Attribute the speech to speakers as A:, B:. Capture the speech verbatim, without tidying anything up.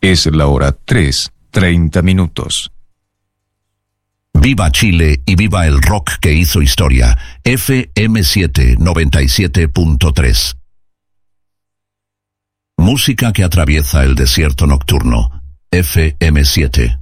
A: Es la hora tres, treinta minutos.
B: Viva Chile y viva el rock que hizo historia. F M siete noventa y siete punto tres. Música que atraviesa el desierto nocturno. F M siete.